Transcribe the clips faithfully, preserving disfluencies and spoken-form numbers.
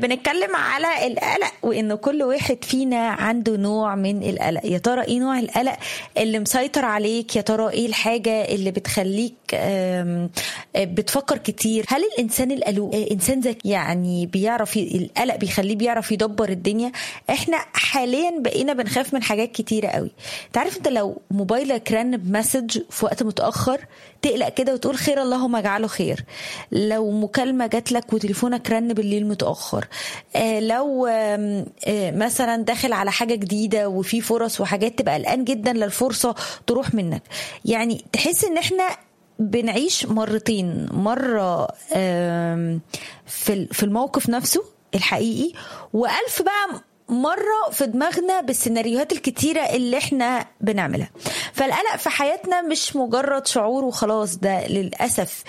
بنتكلم على القلق وإنه كل واحد فينا عنده نوع من القلق. يا ترى إيه نوع القلق اللي مسيطر عليك؟ يا ترى إيه الحاجة اللي بتخليك بتفكر كتير؟ هل الإنسان القلق إنسان ذكي يعني بيعرف القلق بيخليه بيعرف يدبر الدنيا؟ إحنا حاليا بقينا بنخاف من حاجات كتيرة قوي. تعرف أنت لو موبايلك رن بمسج في وقت متأخر تقلق كده وتقول خير اللهم اجعله خير. لو مكالمة جات لك وتليفونك رن بالليل متأخر، آه لو آه مثلا داخل على حاجة جديدة وفي فرص وحاجات تبقى قلقان جدا للفرصة تروح منك. يعني تحس ان احنا بنعيش مرتين، مرة آه في في الموقف نفسه الحقيقي، وألف بقى مرة في دماغنا بالسيناريوهات الكتيرة اللي احنا بنعملها. فالقلق في حياتنا مش مجرد شعور وخلاص، ده للأسف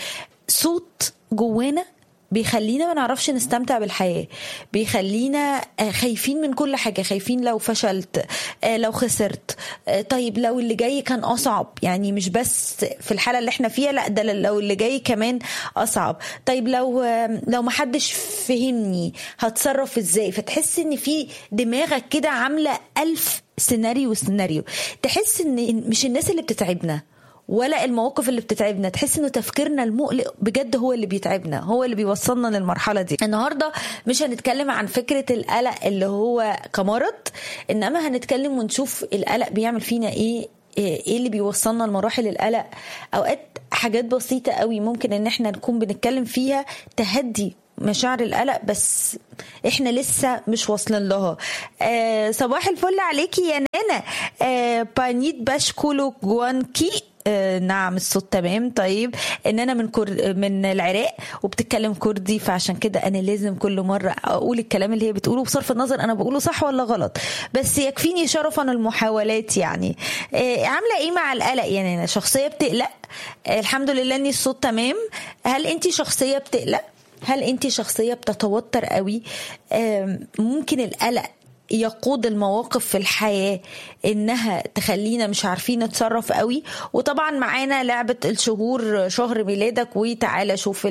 صوت جوانا بيخلينا ما نعرفش نستمتع بالحياة، بيخلينا خايفين من كل حاجة، خايفين لو فشلت، لو خسرت، طيب لو اللي جاي كان أصعب، يعني مش بس في الحالة اللي احنا فيها، لا ده لو اللي جاي كمان أصعب، طيب لو لو محدش فهمني هتصرف ازاي. فتحس ان في دماغك كده عاملة ألف سيناريو سيناريو. تحس ان مش الناس اللي بتتعبنا ولا المواقف اللي بتتعبنا، تحس انه تفكيرنا المقلق بجد هو اللي بيتعبنا، هو اللي بيوصلنا للمرحلة دي. النهاردة مش هنتكلم عن فكرة القلق اللي هو كمرض، انما هنتكلم ونشوف القلق بيعمل فينا ايه، ايه اللي بيوصلنا لمراحل القلق. اوقات حاجات بسيطة قوي ممكن ان احنا نكون بنتكلم فيها تهدي مشاعر القلق، بس احنا لسه مش واصلين لها. آه صباح الفل عليكي يا نانا. آه بانيت باشكولو جوانكي. آه نعم الصوت تمام. طيب ان انا من كر... من العراق وبتتكلم كردي، فعشان كده انا لازم كل مره اقول الكلام اللي هي بتقوله بصرف النظر انا بقوله صح ولا غلط، بس يكفيني شرفا المحاولات. يعني آه عامله ايه مع القلق؟ يعني انا شخصيه بتقلق. آه الحمد لله اني الصوت تمام. هل انتي شخصيه بتقلق؟ هل انتي شخصيه بتتوتر قوي؟ آه ممكن القلق يقود المواقف في الحياة إنها تخلينا مش عارفين نتصرف قوي. وطبعا معانا لعبة الشهور، شهر ميلادك، وتعالى شوف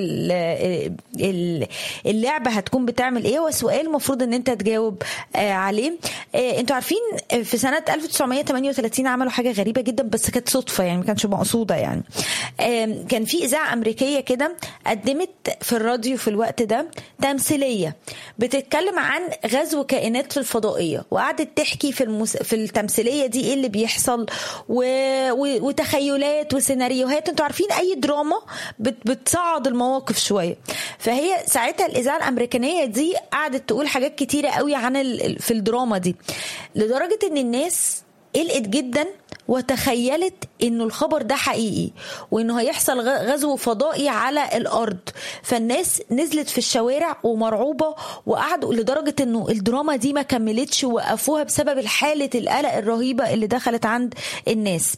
اللعبة هتكون بتعمل إيه، وسؤال مفروض إن أنت تجاوب عليه. أنتوا عارفين في سنة ألف وتسعمية وتمانية وتلاتين عملوا حاجة غريبة جدا، بس كانت صدفة يعني ما كانش مقصودة. يعني كان في إذاعة أمريكية كده قدمت في الراديو في الوقت ده تمثيلية بتتكلم عن غزو كائنات في الفضاء، وقعدت تحكي في المس... في التمثيليه دي ايه اللي بيحصل و... و... وتخيلات وسيناريوهات. انتوا عارفين اي دراما بت... بتصعد المواقف شويه. فهي ساعتها الاذاعه الامريكانيه دي قعدت تقول حاجات كتيره قوي عن ال... في الدراما دي، لدرجه ان الناس قلقت جدا وتخيلت انه الخبر ده حقيقي وانه هيحصل غزو فضائي على الارض. فالناس نزلت في الشوارع ومرعوبة، وقعدوا لدرجة انه الدراما دي ما كملتش وقفوها بسبب الحالة القلق الرهيبة اللي دخلت عند الناس.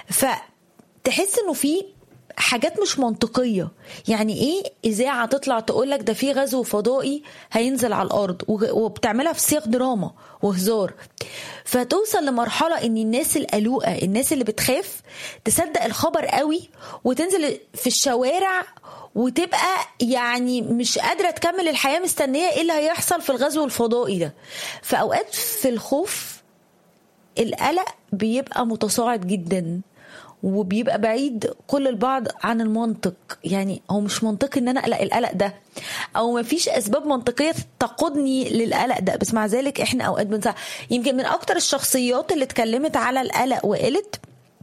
فتحس انه في حاجات مش منطقية. يعني ايه اذاعة تطلع تقولك ده في غزو فضائي هينزل على الارض وبتعملها في سياق دراما وهزار؟ فتوصل لمرحلة ان الناس القلوقة، الناس اللي بتخاف، تصدق الخبر قوي وتنزل في الشوارع وتبقى يعني مش قادرة تكمل الحياة، مستنية ايه اللي هيحصل في الغزو الفضائي ده. فاوقات في الخوف القلق بيبقى متصاعد جدا وبيبقى بعيد كل البعض عن المنطق. يعني هو مش منطقي ان انا اقلق القلق ده، او ما فيش اسباب منطقيه تقودني للقلق ده، بس مع ذلك احنا اوقات بنساعد. يمكن من اكتر الشخصيات اللي اتكلمت على القلق وقالت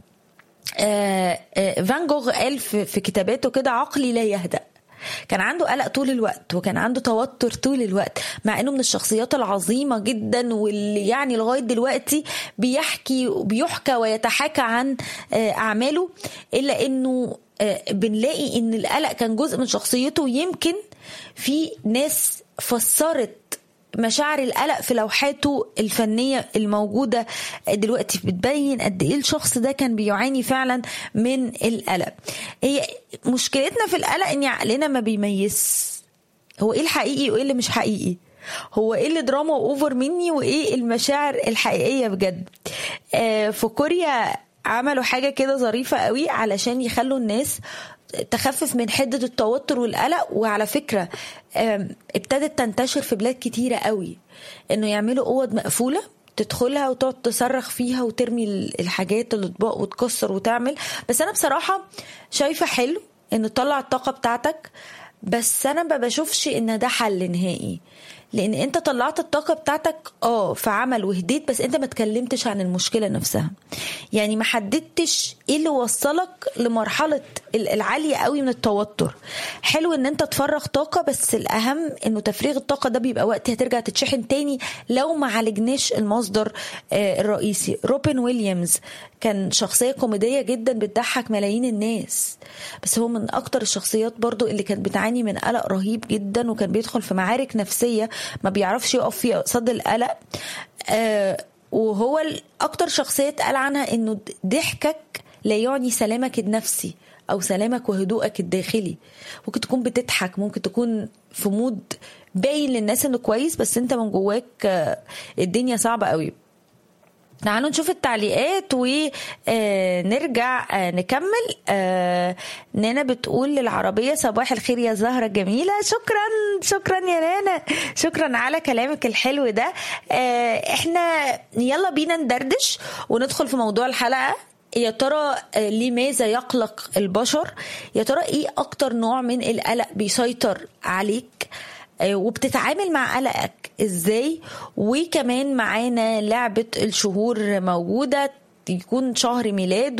آه آه فان جوغ قال في, في كتاباته كده عقلي لا يهدأ. كان عنده قلق طول الوقت وكان عنده توتر طول الوقت، مع انه من الشخصيات العظيمة جدا واللي يعني لغاية دلوقتي بيحكي بيحكى ويتحاكى عن اعماله، الا انه بنلاقي ان القلق كان جزء من شخصيته. يمكن في ناس فسرت مشاعر القلق في لوحاته الفنية الموجودة دلوقتي بتبين قد ايه الشخص ده كان بيعاني فعلا من القلق. هي مشكلتنا في القلق ان عقلنا ما بيميز هو ايه الحقيقي وايه اللي مش حقيقي، هو ايه اللي دراما واوفر مني وايه المشاعر الحقيقية بجد. آه في كوريا عملوا حاجة كده ظريفة قوي علشان يخلوا الناس تخفف من حدة التوتر والقلق. وعلى فكرة ابتدت تنتشر في بلاد كتيرة قوي انه يعملوا اوض مقفولة تدخلها وتقعد تصرخ فيها وترمي الحاجات الاطباق وتكسر وتعمل. بس انا بصراحة شايفة حلو ان تطلع الطاقة بتاعتك، بس انا ما بشوفش ان ده حل نهائي، لان انت طلعت الطاقة بتاعتك اه في عمل وهديت، بس انت ما تكلمتش عن المشكلة نفسها. يعني ما حددتش ايه اللي وصلك لمرحلة العالية قوي من التوتر. حلو ان انت تفرغ طاقة، بس الاهم انه تفريغ الطاقة ده بيبقى وقت هترجع تتشحن تاني لو ما عالجناش المصدر الرئيسي. روبن ويليامز كان شخصية كوميدية جدا بتضحك ملايين الناس، بس هو من اكتر الشخصيات برضو اللي كانت بتعاني من قلق رهيب جدا، وكان بيدخل في معارك نفسية ما بيعرفش يقف فيها قصاد القلق. آه وهو اكتر شخصية قال عنها انه ضحكك لا يعني سلامك النفسي او سلامك وهدوءك الداخلي. ممكن تكون بتضحك، ممكن تكون في مود باين للناس انه كويس، بس انت من جواك آه الدنيا صعبة قوي. تعالوا نشوف التعليقات ونرجع نكمل. نانا بتقول للعربية صباح الخير يا زهرة جميلة. شكرا شكرا يا نانا، شكرا على كلامك الحلو ده. احنا يلا بينا ندردش وندخل في موضوع الحلقة. يا ترى لماذا يقلق البشر؟ يا ترى ايه اكتر نوع من القلق بيسيطر عليك؟ وبتتعامل مع قلقك ازاي؟ وكمان معانا لعبة الشهور موجودة، يكون شهر ميلاد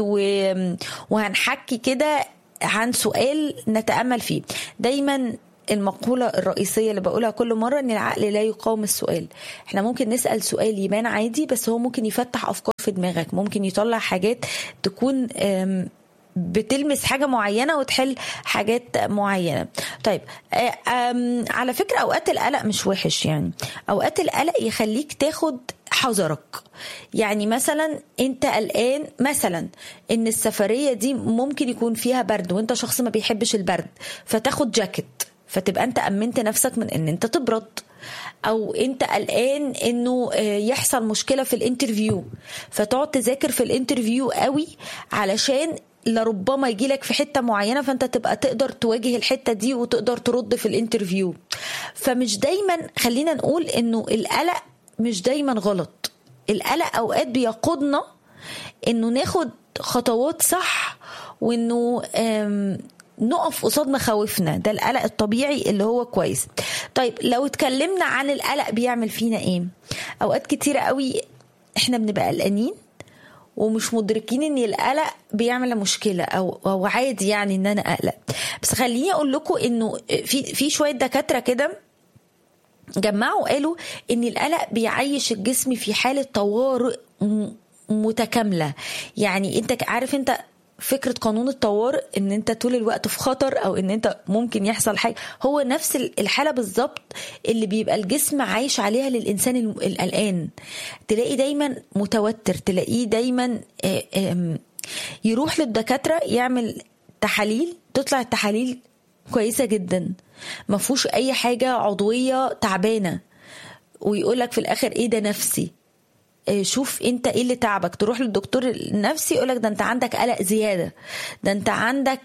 وهنحكي كده عن سؤال نتأمل فيه. دايما المقولة الرئيسية اللي بقولها كل مرة ان العقل لا يقاوم السؤال. احنا ممكن نسأل سؤال يبان عادي، بس هو ممكن يفتح افكار في دماغك، ممكن يطلع حاجات تكون بتلمس حاجة معينة وتحل حاجات معينة. طيب على فكرة أوقات القلق مش وحش، يعني أوقات القلق يخليك تاخد حذرك. يعني مثلا انت قلقان مثلا ان السفرية دي ممكن يكون فيها برد وانت شخص ما بيحبش البرد، فتاخد جاكيت، فتبقى انت أمنت نفسك من ان انت تبرد. او انت قلقان انه يحصل مشكلة في الانترفيو، فتقعد تذاكر في الانترفيو قوي علشان لربما يجيلك في حتة معينة فانت تبقى تقدر تواجه الحتة دي وتقدر ترد في الانترفيو. فمش دايما، خلينا نقول انه القلق مش دايما غلط. القلق اوقات بيقودنا انه ناخد خطوات صح، وانه نقف قصاد مخاوفنا. ده القلق الطبيعي اللي هو كويس. طيب لو اتكلمنا عن القلق بيعمل فينا ايه؟ اوقات كتيرة قوي احنا بنبقى قلقانين ومش مدركين ان القلق بيعمل مشكله او او عادي يعني ان انا اقلق. بس خليني اقول لكم انه في في شويه دكاتره كده جمعوا قالوا ان القلق بيعيش الجسم في حاله طوارئ متكامله. يعني انت عارف انت فكرة قانون الطوارئ، ان انت طول الوقت في خطر او ان انت ممكن يحصل حاجة، هو نفس الحالة بالظبط اللي بيبقى الجسم عايش عليها للإنسان القلقان. تلاقي دايما متوتر، تلاقيه دايما يروح للدكاترة يعمل تحاليل، تطلع التحاليل كويسة جدا، ما فيهوش اي حاجة عضوية تعبانة، ويقولك في الاخر ايه ده نفسي. شوف انت ايه اللي تعبك، تروح للدكتور النفسي يقولك ده انت عندك قلق زيادة، ده انت عندك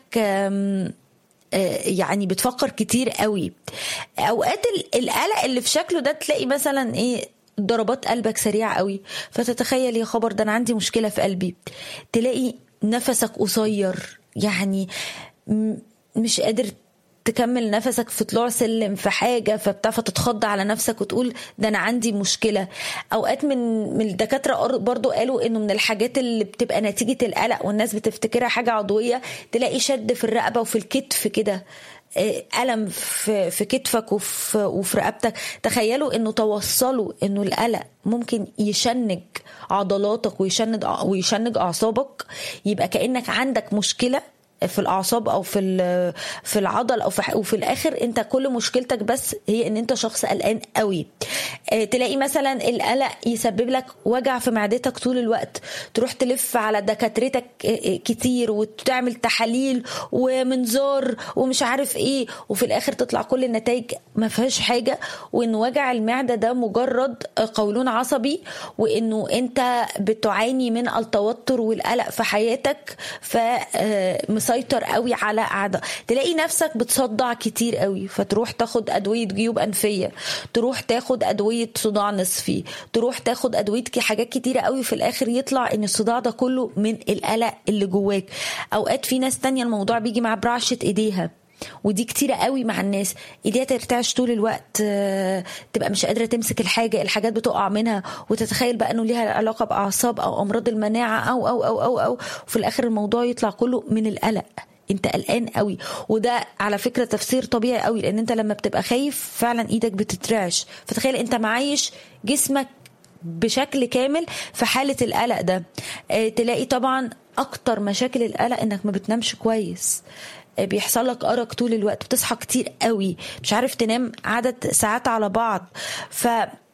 يعني بتفكر كتير قوي. اوقات القلق اللي في شكله ده تلاقي مثلا ايه، ضربات قلبك سريعة قوي، فتتخيل يا خبر ده انا عندي مشكلة في قلبي. تلاقي نفسك قصير، يعني مش قادر تكمل نفسك في طلوع سلم في حاجة، فبتعرف تتخض على نفسك وتقول ده أنا عندي مشكلة. أوقات من من الدكاترة برضو قالوا إنه من الحاجات اللي بتبقى نتيجة القلق والناس بتفتكرها حاجة عضوية، تلاقي شد في الرقبة وفي الكتف كده، ألم في في كتفك وفي وفي رقبتك. تخيلوا إنه توصلوا إنه القلق ممكن يشنج عضلاتك ويشنج ويشنج أعصابك، يبقى كأنك عندك مشكلة في الاعصاب او في في العضل او في وفي الاخر انت كل مشكلتك بس هي ان انت شخص قلقان قوي. تلاقي مثلا القلق يسبب لك وجع في معدتك طول الوقت، تروح تلف على دكاترتك كتير وتعمل تحاليل ومنظار ومش عارف ايه، وفي الاخر تطلع كل النتائج ما فيهاش حاجه، وان وجع المعده ده مجرد قولون عصبي، وانه انت بتعاني من التوتر والقلق في حياتك فمسيطر مسيطر قوي على أعضاء. تلاقي نفسك بتصدع كتير قوي، فتروح تاخد أدوية جيوب أنفية، تروح تاخد أدوية صداع نصفي، تروح تاخد أدوية حاجات كتيرة قوي، في الآخر يطلع إن الصداع ده كله من القلق اللي جواك. أوقات في ناس تانية الموضوع بيجي مع برعشة إيديها، ودي كتيرة قوي مع الناس، ايديها ترتعش طول الوقت، تبقى مش قادرة تمسك الحاجة، الحاجات بتقع منها، وتتخيل بقى انه ليها علاقة بأعصاب او امراض المناعة او او او او او وفي الاخر الموضوع يطلع كله من القلق. انت قلقان قوي، وده على فكرة تفسير طبيعي قوي، لان انت لما بتبقى خايف فعلا ايدك بتترعش، فتخيل انت معايش جسمك بشكل كامل في حالة القلق ده. اه تلاقي طبعا اكتر مشاكل القلق انك ما بتنامش كويس، بيحصل لك أرق طول الوقت، بتصحى كتير قوي، مش عارف تنام عدد ساعات على بعض. ف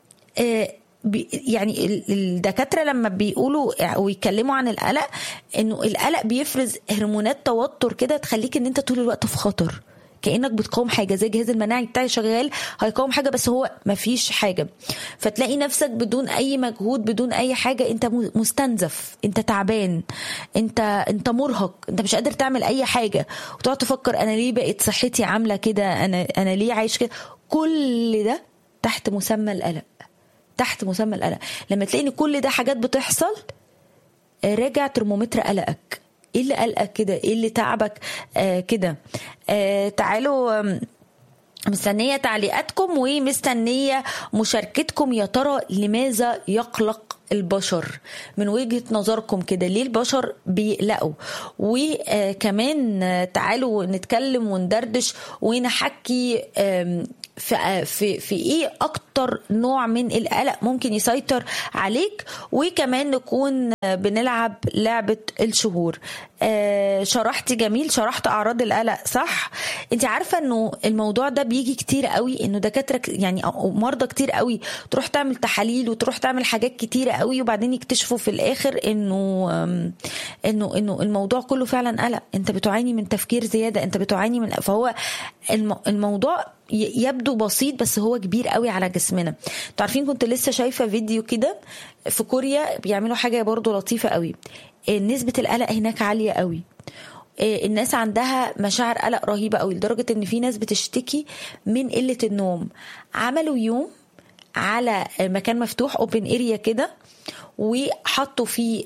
يعني الدكاترة لما بيقولوا ويتكلموا عن القلق، انه القلق بيفرز هرمونات توتر كده تخليك ان انت طول الوقت في خطر، كأنك بتقاوم حاجة، زي الجهاز المناعي بتاعي شغال هيقاوم حاجة بس هو مفيش حاجة. فتلاقي نفسك بدون أي مجهود، بدون أي حاجة، أنت مستنزف، أنت تعبان، أنت أنت مرهق، أنت مش قادر تعمل أي حاجة، وتقعد تفكر أنا ليه بقت صحتي عاملة كده، أنا أنا ليه عايش كده. كل ده تحت مسمى القلق، تحت مسمى القلق. لما تلاقي إن كل ده حاجات بتحصل، راجع ترمومتر قلقك، ايه اللي قلقك كده، ايه اللي تعبك آه كده. آه تعالوا آه مستنية تعليقاتكم ومستنية مشاركتكم. يا ترى لماذا يقلق البشر من وجهة نظركم كده؟ ليه البشر بيقلقوا؟ وكمان تعالوا نتكلم وندردش ونحكي في, في, في ايه اكتر نوع من القلق ممكن يسيطر عليك، وكمان نكون بنلعب لعبة الشهور. آه شرحت جميل، شرحت اعراض القلق صح. انت عارفة انه الموضوع ده بيجي كتير قوي، انه دكاترة يعني مرضى كتير قوي تروح تعمل تحاليل وتروح تعمل حاجات كتيرة قوي، وبعدين يكتشفوا في الاخر انه انه انه الموضوع كله فعلا قلق، انت بتعاني من تفكير زيادة، انت بتعاني من، فهو الموضوع يبدو بسيط بس هو كبير قوي على جسمنا. تعرفين كنت لسه شايفة فيديو كده في كوريا بيعملوا حاجة برضو لطيفة قوي، نسبة القلق هناك عالية قوي، الناس عندها مشاعر قلق رهيبة قوي، لدرجة ان في ناس بتشتكي من قلة النوم. عملوا يوم على مكان مفتوح اوبن اريا كده، وحطوا فيه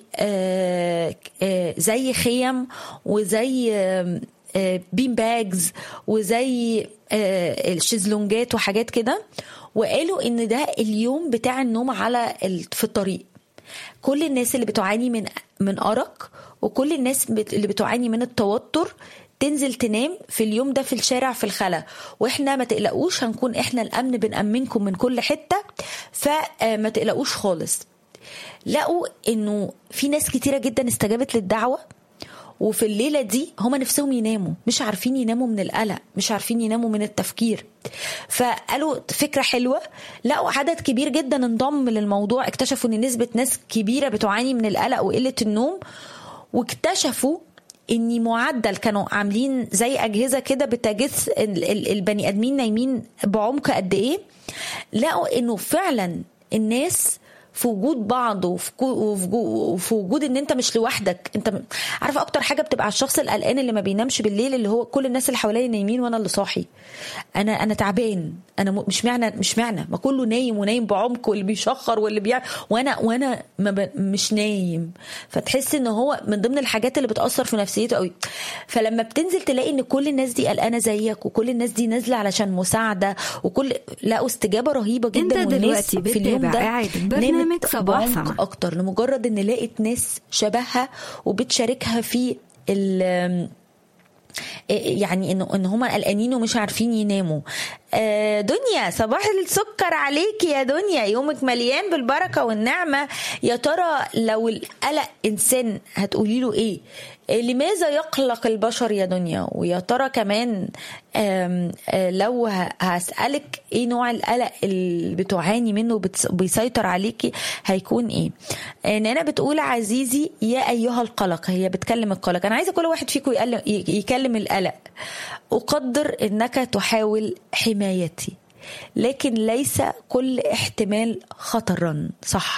زي خيم وزي بين باجز وزي الشيزلونجات وحاجات كده، وقالوا ان ده اليوم بتاع النوم على في الطريق. كل الناس اللي بتعاني من من أرق، وكل الناس اللي بتعاني من التوتر، تنزل تنام في اليوم ده في الشارع في الخلا، واحنا ما تقلقوش، هنكون احنا الامن، بنأمنكم من كل حتة، فما تقلقوش خالص. لقوا انه في ناس كتيرة جدا استجابت للدعوة، وفي الليلة دي هما نفسهم يناموا، مش عارفين يناموا من القلق، مش عارفين يناموا من التفكير. فقالوا فكرة حلوة، لقوا عدد كبير جدا انضم للموضوع، اكتشفوا ان نسبة ناس كبيرة بتعاني من القلق وقلة النوم، واكتشفوا ان معدل، كانوا عاملين زي اجهزة كده بتجس البني ادمين نايمين بعمق قد ايه، لقوا انه فعلا الناس في وجود بعض، وفي وجود ان انت مش لوحدك. انت عارفه اكتر حاجه بتبقى على الشخص القلقان اللي ما بينامش بالليل، اللي هو كل الناس اللي حواليا نايمين وانا اللي صاحي، انا انا تعبان، انا مش معنى مش معنى ما كله نايم ونايم بعمق، واللي بيشخر واللي بيعمل، وانا وانا ما مش نايم. فتحس ان هو من ضمن الحاجات اللي بتاثر في نفسيته قوي. فلما بتنزل تلاقي ان كل الناس دي قلقانه زيك، وكل الناس دي نازله علشان مساعده، وكل لقوا استجابه رهيبه جدا، والناس في اليوم ده نامت بعمق اكتر، لمجرد ان لقيت ناس شبهها وبتشاركها في ال يعني انه ان هم قلقانين ومش عارفين يناموا. دنيا، صباح السكر عليك يا دنيا، يومك مليان بالبركه والنعمه. يا ترى لو القلق انسان هتقولي له ايه؟ لماذا يقلق البشر يا دنيا؟ ويا ترى كمان آم آم لو هسألك ايه نوع القلق اللي بتعاني منه بيسيطر عليكي، هيكون ايه؟ نانا بتقول عزيزي يا ايها القلق، هي بتكلم القلق. انا عايزه كل واحد فيكم يكلم القلق. اقدر انك تحاول حمايتي، لكن ليس كل احتمال خطرا. صح،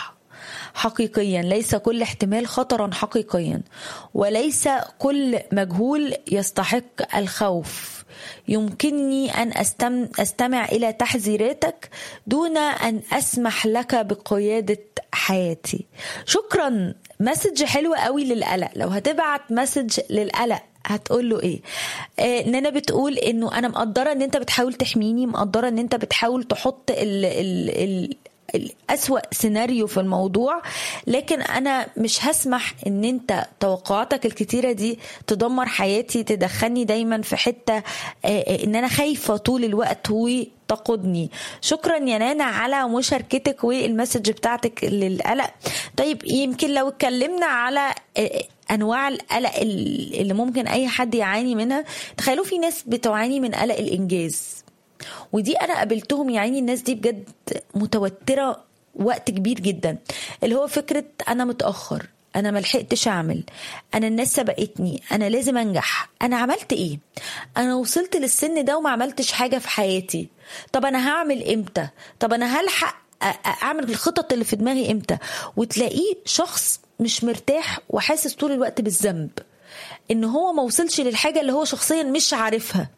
حقيقيا، ليس كل احتمال خطرا حقيقيا، وليس كل مجهول يستحق الخوف. يمكنني أن أستم... أستمع إلى تحذيراتك دون أن أسمح لك بقيادة حياتي. شكرا. مسج حلوة قوي للقلق. لو هتبعت مسج للقلق هتقول له ايه؟ آه نانا بتقول انه انا مقدرة ان انت بتحاول تحميني، مقدرة ان انت بتحاول تحط ال ال ال الأسوأ سيناريو في الموضوع، لكن أنا مش هسمح إن أنت توقعاتك الكتيرة دي تدمر حياتي، تدخلني دايما في حتة إن أنا خايفة طول الوقت وتقودني. شكرا يا نانا على مشاركتك والمسج بتاعتك للقلق. طيب يمكن لو اتكلمنا على أنواع القلق اللي ممكن أي حد يعاني منها، تخيلوا في ناس بتعاني من قلق الإنجاز، ودي انا قابلتهم. يعني الناس دي بجد متوترة وقت كبير جدا، اللي هو فكرة انا متأخر، انا ملحقتش اعمل، انا الناس سبقتني، انا لازم انجح، انا عملت ايه، انا وصلت للسن ده وما عملتش حاجة في حياتي، طب انا هعمل امتى، طب انا هلحق اعمل الخطط اللي في دماغي امتى. وتلاقيه شخص مش مرتاح وحاسس طول الوقت بالذنب ان هو ما وصلش للحاجة اللي هو شخصيا مش عارفها.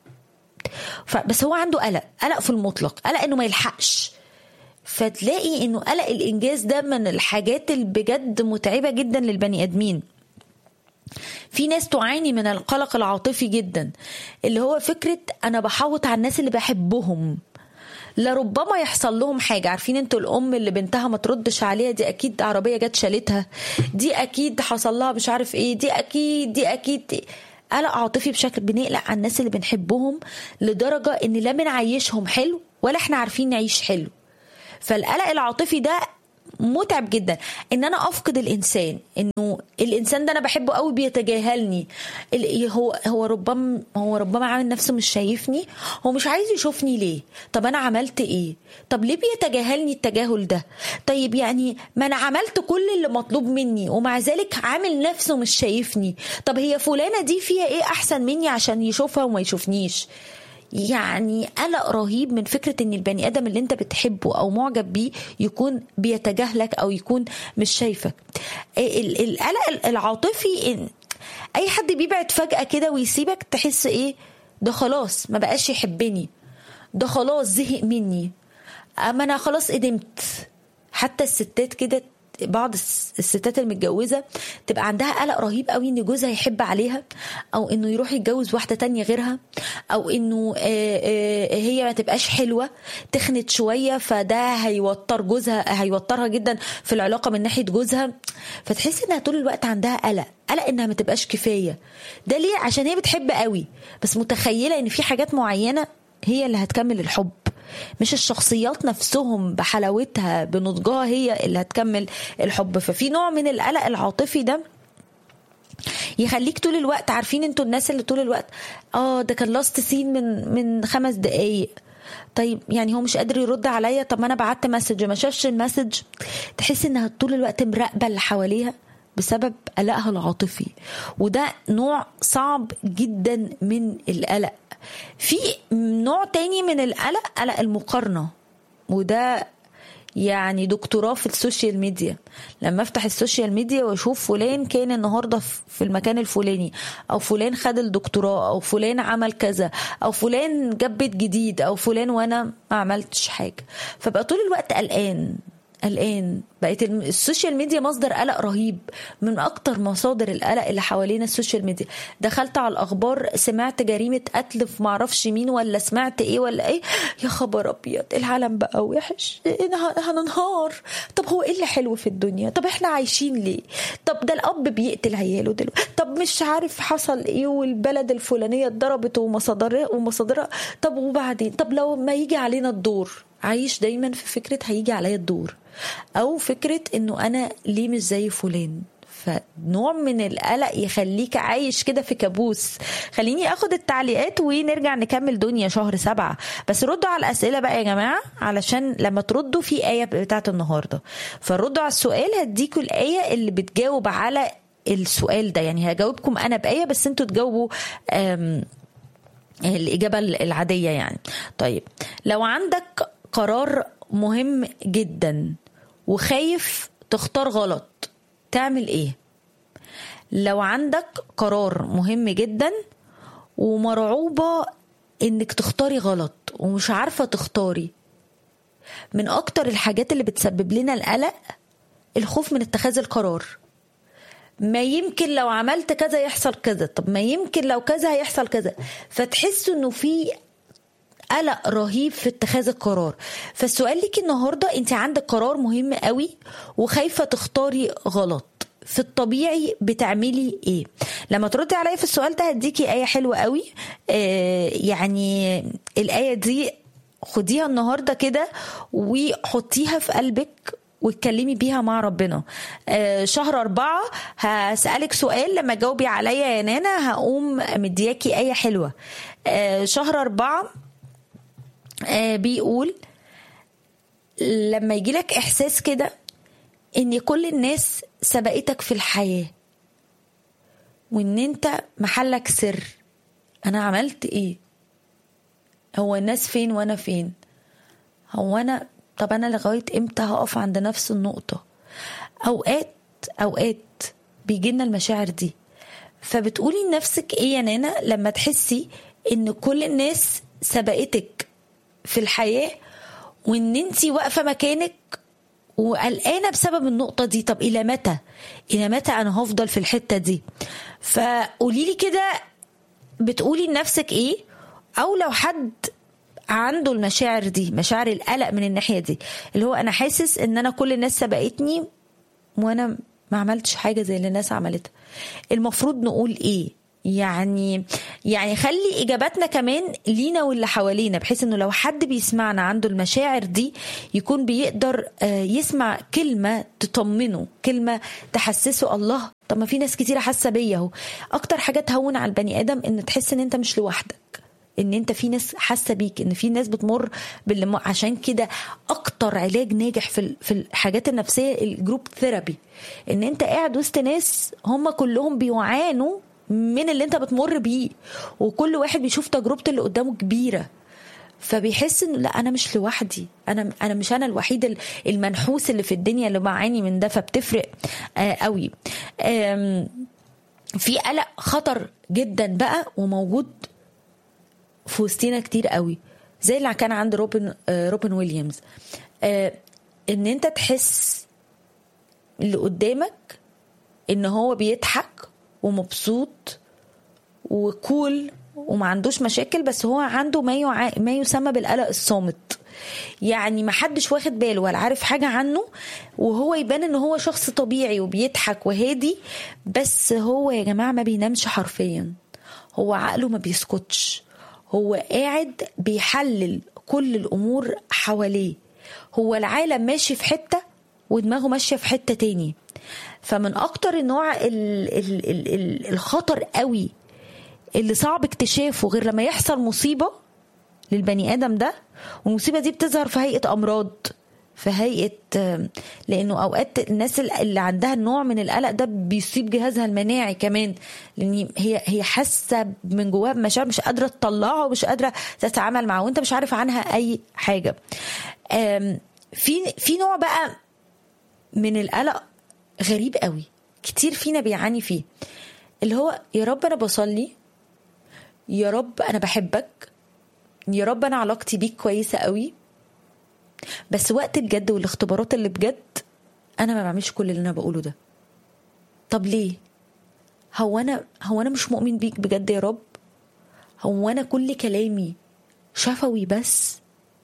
بس هو عنده قلق، قلق في المطلق، قلق انه ما يلحقش. فتلاقي انه قلق الانجاز ده من الحاجات اللي بجد متعبة جدا للبني ادمين. في ناس تعاني من القلق العاطفي جدا، اللي هو فكرة انا بحوط على الناس اللي بحبهم لربما يحصل لهم حاجة. عارفين انتوا الام اللي بنتها ما تردش عليها، دي اكيد عربية جت شالتها، دي اكيد حصل لها مش عارف ايه، دي اكيد دي اكيد دي. قلق عاطفي بشكل بنقلق على الناس اللي بنحبهم لدرجة ان لا بنعيشهم حلو ولا احنا عارفين نعيش حلو. فالقلق العاطفي ده متعب جدا، ان انا افقد الانسان، انه الانسان ده انا بحبه قوي بيتجاهلني. هو هو ربما هو ربما عامل نفسه مش شايفني، هو مش عايز يشوفني ليه؟ طب انا عملت ايه؟ طب ليه بيتجاهلني التجاهل ده؟ طيب يعني ما انا عملت كل اللي مطلوب مني ومع ذلك عامل نفسه مش شايفني. طب هي فلانة دي فيها ايه احسن مني عشان يشوفها وما يشوفنيش؟ يعني قلق رهيب من فكرة ان البني ادم اللي انت بتحبه او معجب بيه يكون بيتجاهلك او يكون مش شايفك. القلق العاطفي ان اي حد بيبعد فجأة كده ويسيبك، تحس ايه؟ ده خلاص ما بقاش يحبني، ده خلاص زهق مني، اما انا خلاص قدمت. حتى الستات كده، بعض الستات المتجوزة تبقى عندها قلق رهيب قوي ان جوزها يحب عليها، او انه يروح يتجوز واحدة تانية غيرها، او انه هي ما تبقاش حلوة تخنت شوية، فده هيوتر جوزها، هيوترها جدا في العلاقة من ناحية جوزها. فتحس انها طول الوقت عندها قلق، قلق انها ما تبقاش كفاية. ده ليه؟ عشان هي بتحب قوي بس متخيلة ان في حاجات معينة هي اللي هتكمل الحب، مش الشخصيات نفسهم بحلاوتها بنضجها هي اللي هتكمل الحب. ففي نوع من القلق العاطفي ده يخليك طول الوقت، عارفين انتوا الناس اللي طول الوقت اه ده كان لاست سين من من خمس دقايق، طيب يعني هو مش قادر يرد عليا، طب ما انا بعت مسج ما شافش المسج. تحس انها طول الوقت مراقبة اللي حواليها بسبب قلقها العاطفي، وده نوع صعب جدا من القلق. في نوع تاني من القلق، قلق المقارنة، وده يعني دكتوراه في السوشيال ميديا. لما افتح السوشيال ميديا واشوف فلان كان النهاردة في المكان الفلاني، او فلان خد الدكتوراه، او فلان عمل كذا، او فلان جاب بيت جديد، او فلان وانا ما عملتش حاجة، فبقى طول الوقت قلقان قلقان. بقت السوشيال ميديا مصدر قلق رهيب، من اكتر مصادر القلق اللي حوالينا السوشيال ميديا. دخلت على الاخبار سمعت جريمة قتل في معرفش مين، ولا سمعت ايه ولا ايه، يا خبر ابيض العالم بقى وحش، هننهار. طب هو ايه اللي حلو في الدنيا؟ طب احنا عايشين ليه؟ طب ده الاب بيقتل عياله دلوقتي، طب مش عارف حصل ايه، والبلد الفلانية اتضربت ومصادرها ومصادرها، طب وبعدين، طب لو ما يجي علينا الدور. عايش دايما في فكرة هيجي عليا الدور، او فكرة انه انا ليه مش زي فلان. فنوع من القلق يخليك عايش كده في كابوس. خليني اخد التعليقات ونرجع نكمل دنيا شهر سبعة. بس ردوا على الاسئلة بقى يا جماعة، علشان لما تردوا في آية بتاعت النهاردة، فردوا على السؤال هديكوا الآية اللي بتجاوب على السؤال ده. يعني هجاوبكم انا بآية بس انتوا تجاوبوا الإجابة العادية يعني. طيب، لو عندك قرار مهم جدا وخايف تختار غلط، تعمل ايه؟ لو عندك قرار مهم جدا ومرعوبة انك تختاري غلط ومش عارفة تختاري، من اكتر الحاجات اللي بتسبب لنا القلق الخوف من اتخاذ القرار. ما يمكن لو عملت كذا يحصل كذا، طب ما يمكن لو كذا هيحصل كذا، فتحسوا انه في قلق رهيب في اتخاذ القرار. فالسؤال ليكي النهاردة، انت عندك قرار مهم قوي وخايفة تختاري غلط، في الطبيعي بتعملي ايه؟ لما تردي عليا في السؤال ده هديكي آية حلوة قوي. آه يعني الآية دي خديها النهاردة كده وحطيها في قلبك واتكلمي بيها مع ربنا. آه شهر أربعة هسألك سؤال، لما جاوبي عليا يا نانا هقوم مدياكي آية حلوة. آه شهر أربعة آه بيقول لما يجيلك إحساس كده إن كل الناس سبقتك في الحياة وإن أنت محلك سر، أنا عملت إيه؟ هو الناس فين وأنا فين؟ هو أنا طب أنا لغاية إمتى هقف عند نفس النقطة؟ أوقات أوقات بيجينا المشاعر دي، فبتقولي لنفسك إيه يا نانا لما تحسي إن كل الناس سبقتك في الحياة وإن أنتي واقفة مكانك وقلقانة بسبب النقطة دي؟ طب إلى متى؟ إلى متى أنا هفضل في الحتة دي؟ فقوليلي كده بتقولي لنفسك إيه؟ أو لو حد عنده المشاعر دي، مشاعر القلق من الناحية دي، اللي هو أنا حاسس إن أنا كل الناس سبقتني وأنا ما عملتش حاجة زي اللي الناس عملتها، المفروض نقول إيه؟ يعني يعني خلي إجاباتنا كمان لينا واللي حوالينا، بحيث إنه لو حد بيسمعنا عنده المشاعر دي يكون بيقدر يسمع كلمة تطمنه، كلمة تحسسه الله طب ما في ناس كتيرة حاسة بيا اهو. أكتر حاجة تهون على البني آدم إن تحس إن أنت مش لوحدك، ان انت في ناس حاسه بيك، ان في ناس بتمر باللي. عشان كده اكتر علاج ناجح في في الحاجات النفسيه الجروب ثيرابي، ان انت قاعد وسط ناس هم كلهم بيعانوا من اللي انت بتمر بيه، وكل واحد بيشوف تجربه اللي قدامه كبيره، فبيحس انه لا انا مش لوحدي، انا انا مش انا الوحيد المنحوس اللي في الدنيا اللي بعاني من ده. فبتفرق آه قوي. آه في قلق خطر جدا بقى وموجود في وسطينا كتير قوي، زي اللي كان عند روبن آه روبن ويليامز. آه ان انت تحس اللي قدامك ان هو بيضحك ومبسوط وكول وما عندوش مشاكل، بس هو عنده ما يع... ما يسمى بالقلق الصامت، يعني ما حدش واخد باله ولا عارف حاجة عنه، وهو يبان ان هو شخص طبيعي وبيضحك وهادي، بس هو يا جماعة ما بينامش حرفيا، هو عقله ما بيسكتش، هو قاعد بيحلل كل الأمور حواليه، هو العالم ماشي في حتة ودماغه ماشية في حتة تاني. فمن أكتر النوع ال ال ال ال الخطر قوي اللي صعب اكتشافه غير لما يحصل مصيبة للبني آدم ده، والمصيبة دي بتظهر في هيئة أمراض، في هيئة، لأنه أوقات الناس اللي عندها النوع من القلق ده بيصيب جهازها المناعي كمان، لأن هي هي حاسة من جواها بمشاعر مش قادرة تطلعها ومش قادرة تتعامل معه وأنت مش عارف عنها أي حاجة. في في نوع بقى من القلق غريب قوي كتير فينا بيعاني فيه، اللي هو يا رب أنا بصلي، يا رب أنا بحبك، يا رب أنا علاقتي بيك كويسة قوي، بس وقت الجد والاختبارات اللي بجد أنا ما بعملش كل اللي أنا بقوله ده. طب ليه؟ هو أنا هو أنا مش مؤمن بيك بجد يا رب؟ هو أنا كل كلامي شفوي بس؟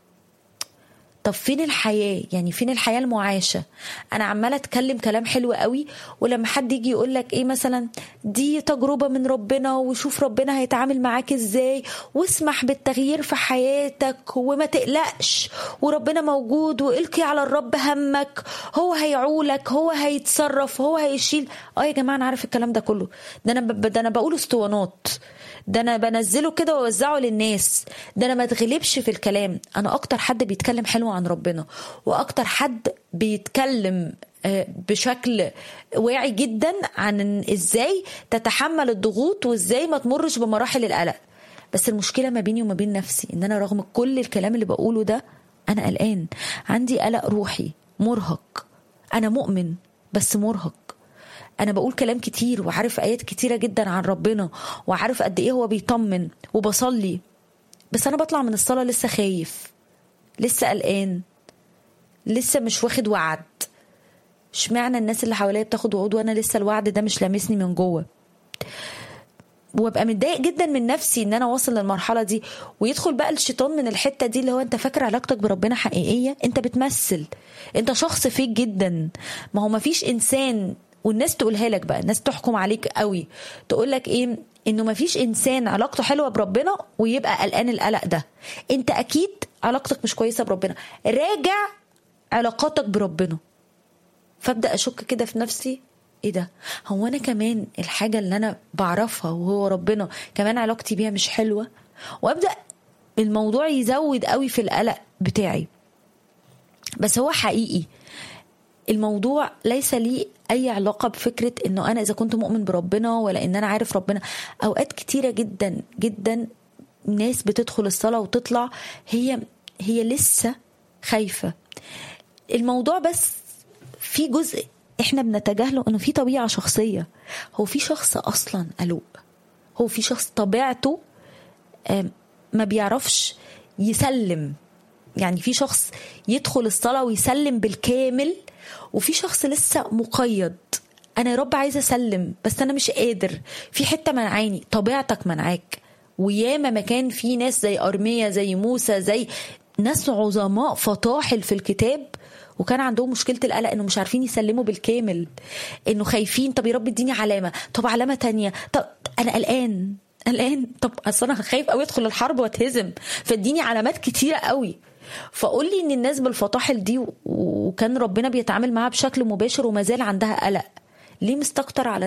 طب فين الحياة؟ يعني فين الحياة المعاشة؟ أنا عمالة أتكلم كلام حلو قوي، ولما حد يجي يقولك إيه مثلا دي تجربة من ربنا وشوف ربنا هيتعامل معاك إزاي واسمح بالتغيير في حياتك وما تقلقش وربنا موجود وإلقي على الرب همك، هو هيعولك، هو هيتصرف، هو هيشيل. آه يا جماعة أنا عارف الكلام ده كله، ده أنا ب... ده أنا بقول اسطوانات، ده أنا بنزله كده ووزعه للناس، ده أنا ما تغلبش في الكلام. أنا أكتر حد بيتكلم حلو عن ربنا، وأكتر حد بيتكلم بشكل واعي جدا عن إزاي تتحمل الضغوط وإزاي ما تمرش بمراحل القلق. بس المشكلة ما بيني وما بين نفسي إن أنا رغم كل الكلام اللي بقوله ده أنا قلقان، عندي قلق روحي مرهق، انا مؤمن بس مرهق، انا بقول كلام كتير وعارف ايات كتيرة جدا عن ربنا وعارف قد ايه هو بيطمن وبصلي، بس انا بطلع من الصلاة لسه خايف، لسه قلقان، لسه مش واخد وعد. اشمعنى الناس اللي حواليا بتاخد وعود وانا لسه الوعد ده مش لامسني من جوه؟ وابقى متضايق جدا من نفسي ان انا واصل للمرحله دي. ويدخل بقى الشيطان من الحته دي اللي هو انت فاكر علاقتك بربنا حقيقيه؟ انت بتمثل، انت شخص فيك جدا. ما هو ما فيش انسان، والناس تقولها لك بقى، الناس تحكم عليك قوي، تقول لك ايه؟ انه ما فيش انسان علاقته حلوه بربنا ويبقى قلقان القلق ده. انت اكيد علاقتك مش كويسه بربنا، راجع علاقاتك بربنا. فابدا اشك كده في نفسي، ايه ده؟ هو انا كمان الحاجه اللي انا بعرفها وهو ربنا كمان علاقتي بيها مش حلوه؟ وابدا الموضوع يزود قوي في القلق بتاعي. بس هو حقيقي الموضوع ليس لي اي علاقه بفكره انه انا اذا كنت مؤمن بربنا ولا ان انا عارف ربنا. اوقات كتيره جدا جدا ناس بتدخل الصلاه وتطلع هي هي لسه خايفه. الموضوع بس في جزء احنا بنتجاهله، انه في طبيعة شخصية. هو في شخص اصلا قلق، هو في شخص طبيعته ما بيعرفش يسلم. يعني في شخص يدخل الصلاة ويسلم بالكامل، وفي شخص لسه مقيد. انا يا رب عايزة اسلم بس انا مش قادر، في حتة منعاني. طبيعتك منعاك. وياما مكان في ناس زي أرميا، زي موسى، زي ناس عظماء فطاحل في الكتاب، وكان عندهم مشكلة القلق انه مش عارفين يسلموا بالكامل، انه خايفين. طب يا رب اديني علامة، طب علامة تانية، طب انا قلقان قلقان طب اصل انا خايف قوي ادخل الحرب واتهزم، فاديني علامات كتيرة قوي. فقول لي ان الناس بالفطاحل دي وكان ربنا بيتعامل معاها بشكل مباشر وما زال عندها قلق، ليه مستكتر على